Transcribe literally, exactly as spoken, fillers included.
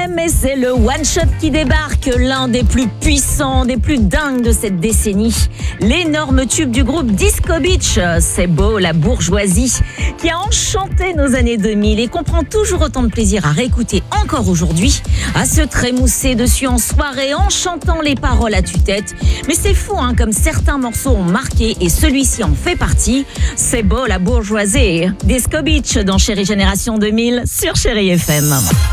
M et c'est le One Shot qui débarque, l'un des plus puissants, des plus dingues de cette décennie. L'énorme tube du groupe Disco Beach, c'est beau la bourgeoisie, qui a enchanté nos années deux mille et qu'on prend toujours autant de plaisir à réécouter encore aujourd'hui, à se trémousser dessus en soirée en chantant les paroles à tue-tête. Mais c'est fou, hein, comme certains morceaux ont marqué et celui-ci en fait partie. C'est beau la bourgeoisie. Disco Beach dans Chérie Génération deux mille sur Chérie F M.